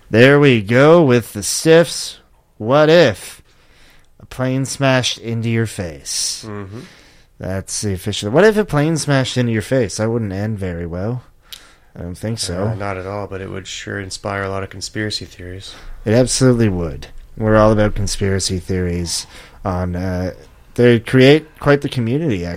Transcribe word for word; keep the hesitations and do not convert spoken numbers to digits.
There we go with the Stiffs. What if a plane smashed into your face? Mm-hmm. That's the official. What if a plane smashed into your face? That wouldn't end very well. I don't think so. Uh, not at all, but it would sure inspire a lot of conspiracy theories. It absolutely would. We're all about conspiracy theories. On uh, they create quite the community, actually.